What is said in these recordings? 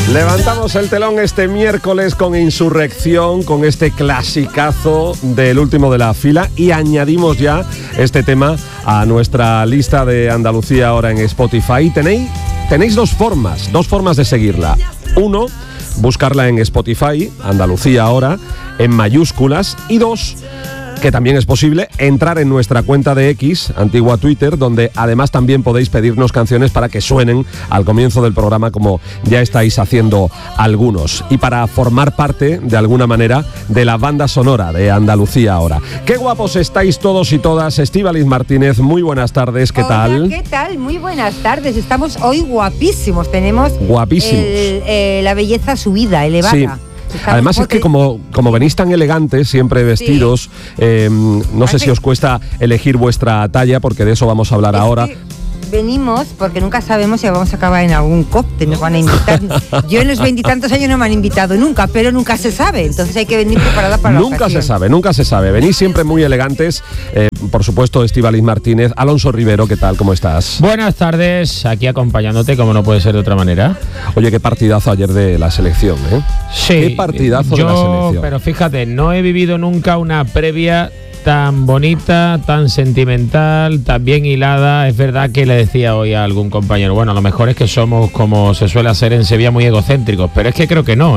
Levantamos el telón este miércoles con Insurrección, con este clasicazo del último de la fila, y añadimos ya este tema a nuestra lista de Andalucía ahora en Spotify. Tenéis dos formas de seguirla. Uno, buscarla en Spotify, Andalucía ahora, en mayúsculas. Y dos, que también es posible entrar en nuestra cuenta de X, antigua Twitter, donde además también podéis pedirnos canciones para que suenen al comienzo del programa, como ya estáis haciendo algunos, y para formar parte, de alguna manera, de la banda sonora de Andalucía ahora. ¡Qué guapos estáis todos y todas! Estíbaliz Martínez, muy buenas tardes, ¿qué tal? ¿Qué tal? Muy buenas tardes, estamos hoy guapísimos, tenemos la belleza subida, elevada. Sí. Además es que como venís tan elegantes, siempre vestidos, no sé si os cuesta elegir vuestra talla, porque de eso vamos a hablar ahora. Venimos porque nunca sabemos si vamos a acabar en algún cóctel, nos van a invitar. Yo en los 20 y tantos años no me han invitado nunca, pero nunca se sabe, entonces hay que venir preparada para la ocasión. Nunca se sabe. Venís siempre muy elegantes. Por supuesto, Estíbaliz Martínez. Alonso Rivero, ¿qué tal? ¿Cómo estás? Buenas tardes, aquí acompañándote, como no puede ser de otra manera. Oye, qué partidazo ayer de la selección, ¿eh? Sí. Qué partidazo de la selección. Pero fíjate, no he vivido nunca una previa tan bonita, tan sentimental, tan bien hilada. Es verdad que le decía hoy a algún compañero, bueno, a lo mejor es que somos, como se suele hacer en Sevilla, muy egocéntricos, pero es que creo que no,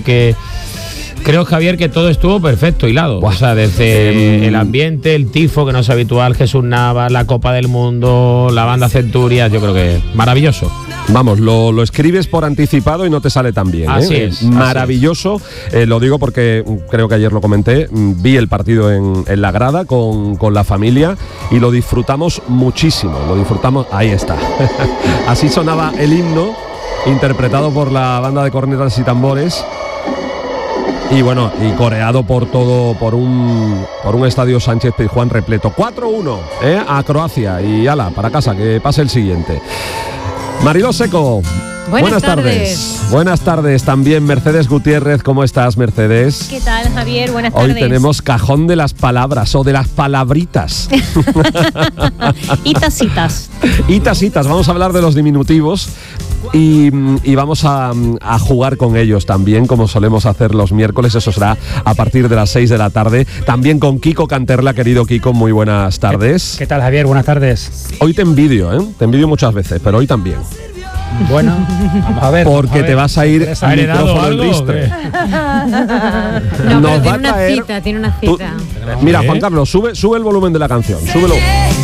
Creo, Javier, que todo estuvo perfecto, hilado. O sea, desde el ambiente, el tifo, que no es habitual, Jesús Navas, la Copa del Mundo, la banda Centurias, yo creo que maravilloso. Vamos, lo escribes por anticipado y no te sale tan bien. Así es. Maravilloso. Lo digo porque creo que ayer lo comenté. Vi el partido en la grada con la familia y lo disfrutamos muchísimo. Ahí está. Así sonaba el himno, interpretado por la banda de cornetas y tambores. Y bueno, y coreado por un estadio Sánchez Pizjuán repleto. 4-1 a Croacia. Y ala, para casa, que pase el siguiente. Mariló Seco, buenas tardes. Buenas tardes también. Mercedes Gutiérrez, ¿cómo estás, Mercedes? ¿Qué tal, Javier? Buenas tardes. Hoy tenemos cajón de las palabras, o de las palabritas. Y tasitas. Vamos a hablar de los diminutivos. Y vamos a jugar con ellos también, como solemos hacer los miércoles. Eso será a partir de las 6 de la tarde. También con Kiko Canterla. Querido Kiko, muy buenas tardes. ¿Qué tal, Javier? Buenas tardes. Hoy te envidio, Te envidio muchas veces, pero hoy también. Bueno, vamos a ver. Porque te vas a ir al micrófono del Ristre. No, pero tiene una cita. Mira, Juan Carlos, sube el volumen de la canción. Súbelo.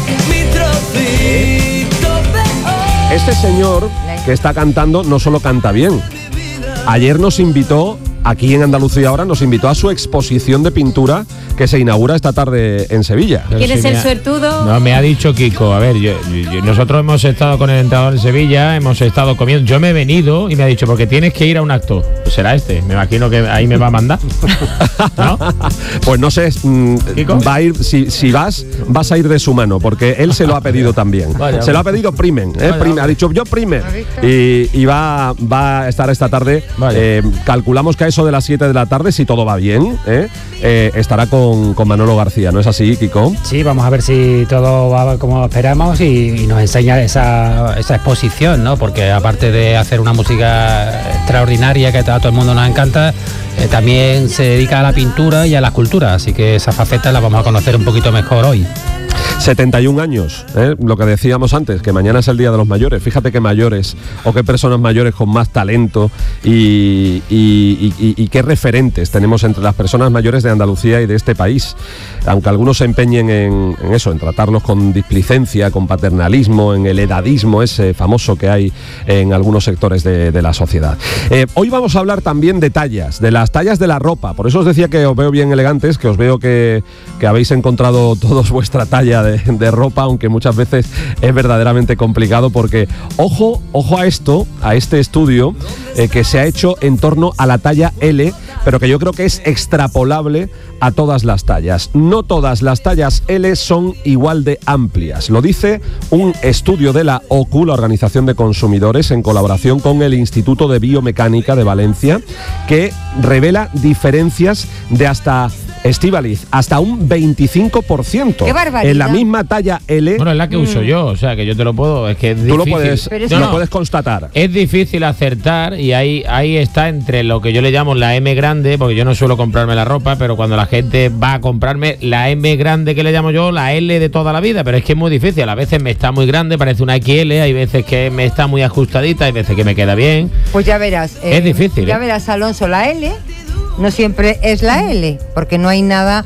Este señor que está cantando no solo canta bien. Ayer nos invitó, aquí en Andalucía ahora, nos invitó a su exposición de pintura que se inaugura esta tarde en Sevilla. ¿Quieres ser suertudo? No, me ha dicho Kiko, a ver, nosotros hemos estado con el entrenador en Sevilla, hemos estado comiendo, yo me he venido y me ha dicho, porque tienes que ir a un acto. Pues será este, me imagino que ahí me va a mandar. ¿No? Pues no sé, va a ir, si vas a ir de su mano, porque él se lo ha pedido también. Vaya, se lo ha pedido Primen, ha dicho yo Primen. Y va a estar esta tarde, calculamos que a eso de las 7 de la tarde, si todo va bien, estará con Manolo García, ¿no es así, Kiko? Sí, vamos a ver si todo va como esperamos y nos enseña esa exposición, ¿no? Porque aparte de hacer una música extraordinaria que a todo el mundo nos encanta, también se dedica a la pintura y a la escultura, así que esa faceta la vamos a conocer un poquito mejor hoy. 71 años, lo que decíamos antes, que mañana es el Día de los Mayores. Fíjate qué mayores, o qué personas mayores con más talento y qué referentes tenemos entre las personas mayores de Andalucía y de este país. Aunque algunos se empeñen en eso, en tratarlos con displicencia, con paternalismo, en el edadismo ese famoso que hay en algunos sectores de la sociedad. Hoy vamos a hablar también de tallas, de las tallas de la ropa. Por eso os decía que os veo bien elegantes, que os veo que habéis encontrado todos vuestra talla de ropa, aunque muchas veces es verdaderamente complicado, porque ojo a este estudio que se ha hecho en torno a la talla L, pero que yo creo que es extrapolable a todas las tallas. No todas las tallas L son igual de amplias. Lo dice un estudio de la OCU, la Organización de Consumidores, en colaboración con el Instituto de Biomecánica de Valencia, que revela diferencias de hasta... Estíbaliz, hasta un 25%. ¡Qué barbaridad! En la misma talla L. Bueno, es la que uso yo, o sea, que yo te lo puedo... Es que es tú difícil. lo puedes constatar. Es difícil acertar y ahí está entre lo que yo le llamo la M grande, porque yo no suelo comprarme la ropa, pero cuando la gente va a comprarme la M grande que le llamo yo, la L de toda la vida, pero es que es muy difícil. A veces me está muy grande, parece una XL, hay veces que me está muy ajustadita, hay veces que me queda bien. Pues ya verás. Es difícil. Ya verás, Alonso, la L no siempre es la L, porque no hay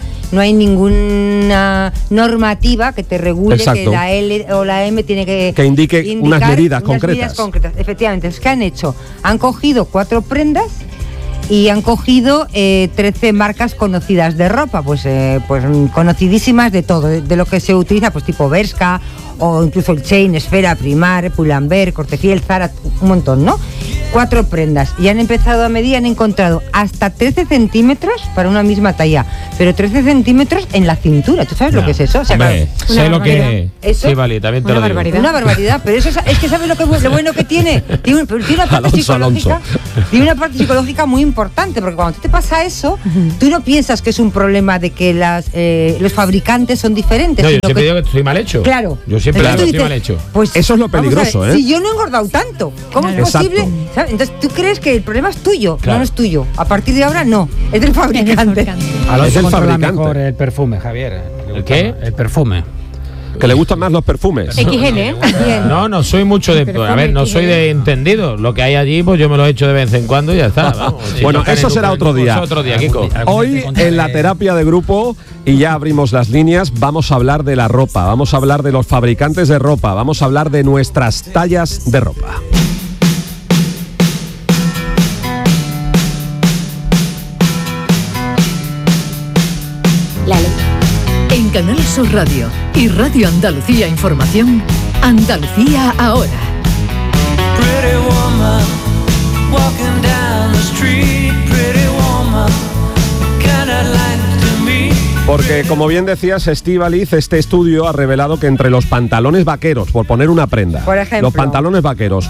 ninguna normativa que te regule. Exacto. Que la L o la M tiene que indique unas medidas concretas. Efectivamente, es que han hecho, han cogido 4 prendas y han cogido 13 marcas conocidas de ropa, pues conocidísimas de todo, de lo que se utiliza, pues tipo Bershka o incluso el Chain, Esfera, Primar, Pull&Bear, Cortefiel, Zara, un montón, ¿no? 4 prendas y han empezado a medir, han encontrado hasta 13 centímetros para una misma talla, pero 13 centímetros en la cintura. ¿Tú sabes lo que es eso? O sea, hombre, claro, sé lo que es. Sí, vale, también te lo digo. Una barbaridad, pero eso es que ¿sabes lo bueno que tiene? Tiene una parte tiene una parte psicológica muy importante, porque cuando te pasa eso, tú no piensas que es un problema de que los fabricantes son diferentes. No, yo siempre digo que estoy mal hecho. Claro. Yo siempre digo que estoy mal hecho. Pues eso es lo peligroso, Si yo no he engordado tanto, ¿cómo es posible? ¿Sabes? Entonces tú crees que el problema es tuyo, claro. No es tuyo. A partir de ahora no, es del fabricante. Alonso Es el controla fabricante. mejor el perfume, Javier. ¿El qué? El perfume. Que le gustan más los perfumes. XL, ¿eh? No soy mucho de... A ver, no soy de entendido. Lo que hay allí, pues yo me lo he hecho de vez en cuando y ya está. Vamos. Bueno, eso será otro día. Otro día, Kiko. Hoy en la terapia de grupo, y ya abrimos las líneas, vamos a hablar de la ropa, vamos a hablar de los fabricantes de ropa, vamos a hablar de nuestras tallas de ropa. En Canal Sur Radio y Radio Andalucía Información, Andalucía ahora. Pretty woman, walking down the street, pretty woman, kinda like to me. Porque, como bien decías, Estíbaliz, este estudio ha revelado que entre los pantalones vaqueros, por poner una prenda, por ejemplo, los pantalones vaqueros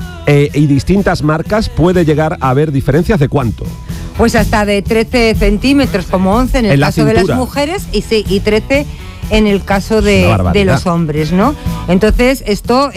y distintas marcas, puede llegar a haber diferencias de ¿cuánto? Pues hasta de 13 centímetros, como 11 en el caso de las mujeres y 13 en el caso de los hombres, ¿no? Entonces esto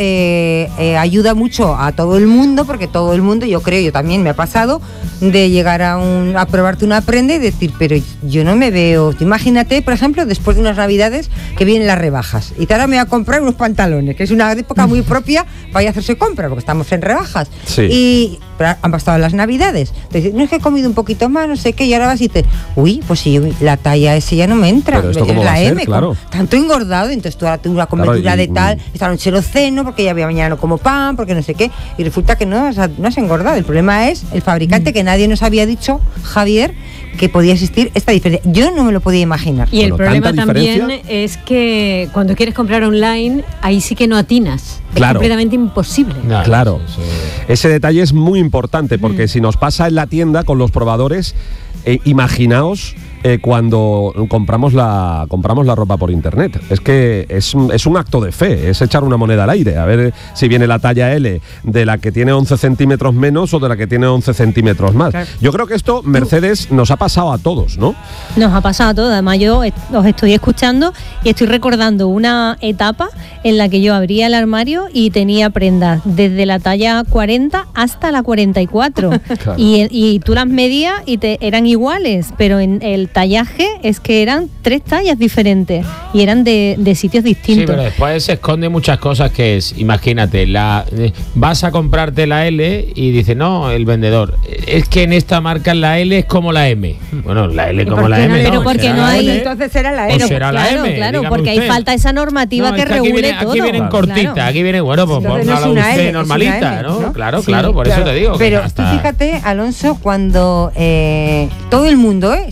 ayuda mucho a todo el mundo, porque todo el mundo, yo también me ha pasado de llegar a probarte una prenda y decir, pero yo no me veo. Imagínate, por ejemplo, después de unas navidades que vienen las rebajas y ahora me voy a comprar unos pantalones, que es una época muy propia para ir a hacerse compras, porque estamos en rebajas. Sí. Y han pasado las navidades. Entonces, no es que he comido un poquito más, no sé qué, y ahora vas y dices, uy, pues si la talla S ya no me entra, pero esto es cómo la va a ser, M, claro. Tanto engordado, entonces tú ahora tengo una cobertura de tal, esta noche no ceno porque ya mañana no como pan, porque no sé qué, y resulta que no has engordado. El problema es el fabricante, que nadie nos había dicho, Javier, que podía existir esta diferencia. Yo no me lo podía imaginar. Y el problema también es que cuando quieres comprar online, ahí sí que no atinas. Claro. Es completamente imposible. Claro. Ese detalle es muy importante, porque si nos pasa en la tienda con los probadores, imaginaos cuando compramos la ropa por internet. Es que es un acto de fe, es echar una moneda al aire, a ver si viene la talla L de la que tiene 11 centímetros menos o de la que tiene 11 centímetros más. Claro. Yo creo que esto, Mercedes, nos ha pasado a todos, ¿no? Nos ha pasado a todos. Además, yo os estoy escuchando y estoy recordando una etapa en la que yo abría el armario y tenía prendas desde la talla 40 hasta la 44. Claro. Y tú las medías y eran iguales, pero en el tallaje es que eran 3 tallas diferentes y eran de sitios distintos. Sí, pero después se esconde muchas cosas, que es, imagínate, vas a comprarte la L y dice, no, el vendedor, es que en esta marca la L es como la M. Bueno, la L como la M, pero no, porque no hay... Entonces será la M. O será la M, claro, porque usted. hay falta esa normativa que regule todo. Aquí vienen cortitas, claro. Aquí viene, bueno, pues póngala usted normalita, ¿no? Claro, sí, claro, por eso te digo. Pero tú fíjate, Alonso, cuando todo el mundo se ha hecho la pregunta,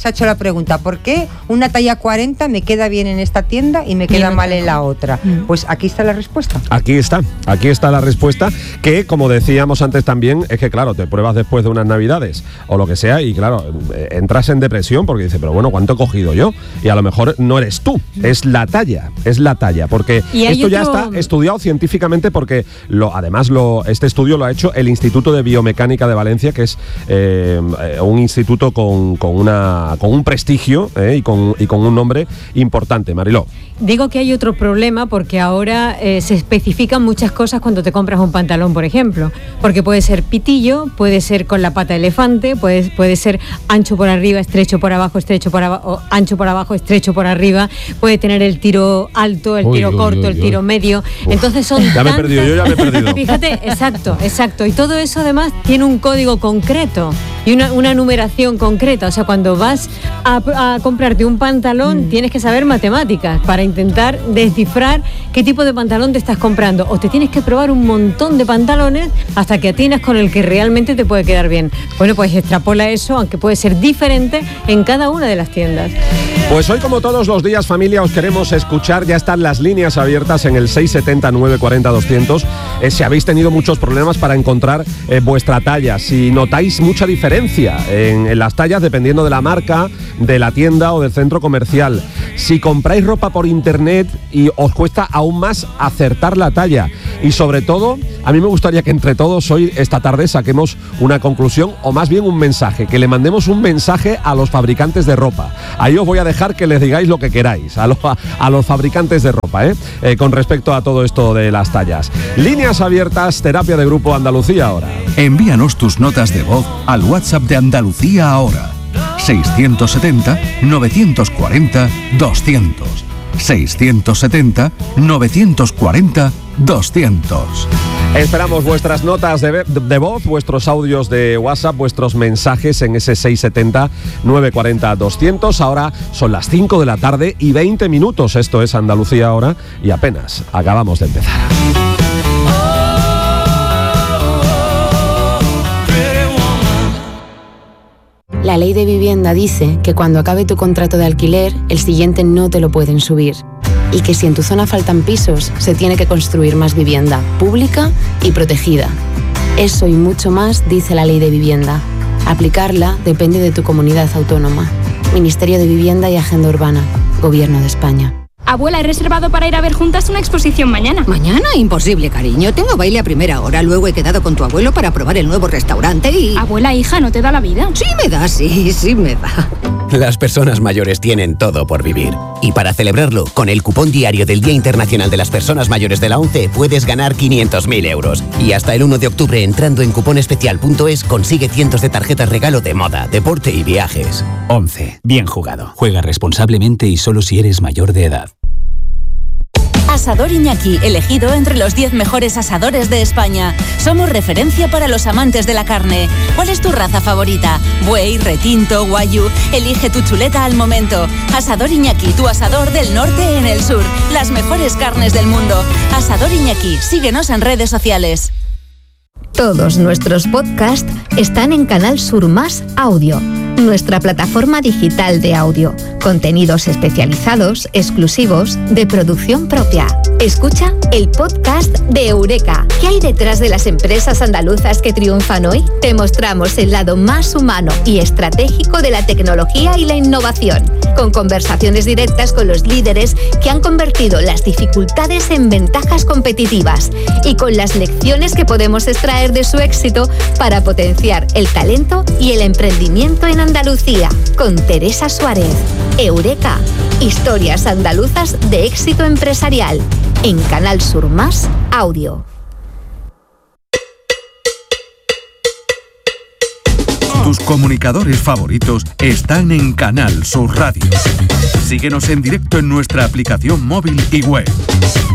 pregunta, ¿por qué una talla 40 me queda bien en esta tienda y me queda mal en la otra? Pues aquí está la respuesta. Aquí está la respuesta, que como decíamos antes también, es que claro, te pruebas después de unas navidades o lo que sea y claro, entras en depresión porque dices, pero bueno, ¿cuánto he cogido yo? Y a lo mejor no eres tú, es la talla, porque esto ya está estudiado científicamente, porque este estudio lo ha hecho el Instituto de Biomecánica de Valencia, que es un instituto con un prestigio y con un nombre importante. Mariló. Digo que hay otro problema porque ahora se especifican muchas cosas cuando te compras un pantalón, por ejemplo, porque puede ser pitillo, puede ser con la pata de elefante, puede ser ancho por arriba, estrecho por abajo, ancho por abajo, estrecho por arriba, puede tener el tiro alto, el tiro corto, el tiro medio. Entonces son ya me he perdido. Fíjate, exacto. Y todo eso además tiene un código concreto y una numeración concreta. O sea, cuando vas a comprarte un pantalón, tienes que saber matemáticas para intentar descifrar qué tipo de pantalón te estás comprando. O te tienes que probar un montón de pantalones hasta que atinas con el que realmente te puede quedar bien. Bueno, pues extrapola eso, aunque puede ser diferente en cada una de las tiendas. Pues hoy, como todos los días, familia, os queremos escuchar. Ya están las líneas abiertas en el 670 940 200. Si habéis tenido muchos problemas para encontrar vuestra talla, si notáis mucha diferencia en las tallas dependiendo de la marca, de la tienda o del centro comercial, si compráis ropa por internet y os cuesta aún más acertar la talla, y sobre todo, a mí me gustaría que entre todos hoy, esta tarde, saquemos una conclusión, o más bien un mensaje, que le mandemos un mensaje a los fabricantes de ropa. Ahí os voy a dejar que les digáis lo que queráis a los fabricantes de ropa, con respecto a todo esto de las tallas. Líneas abiertas, terapia de grupo Andalucía Ahora. Envíanos tus notas de voz al WhatsApp de Andalucía Ahora. 670-940-200. 670-940-200. Esperamos vuestras notas de voz, vuestros audios de WhatsApp, vuestros mensajes en ese 670-940-200. Ahora son las 5 de la tarde y 20 minutos. Esto es Andalucía Ahora y apenas acabamos de empezar. La ley de vivienda dice que cuando acabe tu contrato de alquiler, el siguiente no te lo pueden subir. Y que si en tu zona faltan pisos, se tiene que construir más vivienda, pública y protegida. Eso y mucho más dice la ley de vivienda. Aplicarla depende de tu comunidad autónoma. Ministerio de Vivienda y Agenda Urbana. Gobierno de España. Abuela, he reservado para ir a ver juntas una exposición mañana. ¿Mañana? Imposible, cariño. Tengo baile a primera hora. Luego he quedado con tu abuelo para probar el nuevo restaurante y... Abuela, hija, ¿no te da la vida? Sí me da, sí me da. Las personas mayores tienen todo por vivir. Y para celebrarlo, con el cupón diario del Día Internacional de las Personas Mayores de la ONCE puedes ganar 500.000 euros. Y hasta el 1 de octubre, entrando en cuponespecial.es, consigue cientos de tarjetas regalo de moda, deporte y viajes. ONCE. Bien jugado. Juega responsablemente y solo si eres mayor de edad. Asador Iñaki, elegido entre los 10 mejores asadores de España. Somos referencia para los amantes de la carne. ¿Cuál es tu raza favorita? Buey, retinto, guayú. Elige tu chuleta al momento. Asador Iñaki, tu asador del norte en el sur. Las mejores carnes del mundo. Asador Iñaki, síguenos en redes sociales. Todos nuestros podcasts están en Canal Sur Más Audio, nuestra plataforma digital de audio. Contenidos especializados, exclusivos, de producción propia. Escucha el podcast de Eureka. ¿Qué hay detrás de las empresas andaluzas que triunfan hoy? Te mostramos el lado más humano y estratégico de la tecnología y la innovación, con conversaciones directas con los líderes que han convertido las dificultades en ventajas competitivas y con las lecciones que podemos extraer de su éxito para potenciar el talento y el emprendimiento en Andalucía. Con Teresa Suárez. Eureka. Historias andaluzas de éxito empresarial. En Canal Sur Más Audio. Tus comunicadores favoritos están en Canal Sur Radio. Síguenos en directo en nuestra aplicación móvil y web.